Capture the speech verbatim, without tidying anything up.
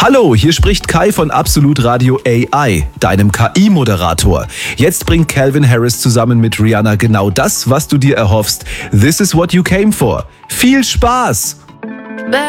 Hallo, hier spricht Kai von Absolut Radio A I, deinem K I-Moderator. Jetzt bringt Calvin Harris zusammen mit Rihanna genau das, was du dir erhoffst. This is what you came for. Viel Spaß!